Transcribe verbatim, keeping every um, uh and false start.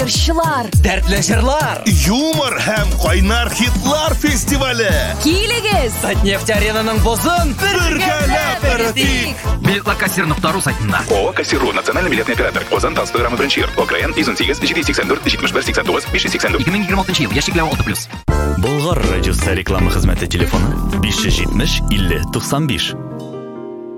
Ярышлар, дәртле җырлар, юмор һәм кайнар хитлар фестивале. Килегез! Татнефть аренаның бозын Бергәләп бәрәтик. Билетлар кассир нокта ру сайтында. ООО «Кассиру» национальный билетный оператор. Казан Тас программы беренче йорт. ОКРН йөз унсигез җиде йөз сиксән дүрт җитмеш бер сиксән тугыз биш йөз сиксән дүрт. ике мең егерме алтынчы ел яшьлек алты плюс. Болгар радиосы реклама хезмәте телефоны биш йөз җитмеш илле туксан биш.